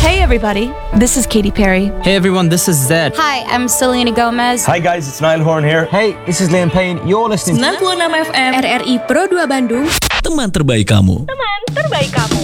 Hey everybody, this is Katy Perry. Hey everyone, this is Zed. Hi, I'm Selena Gomez. Hi guys, it's Niall Horn here. Hey, this is Liam Payne. You're listening to 96 FM RRI Pro 2 Bandung. Teman terbaik kamu. Teman terbaik kamu.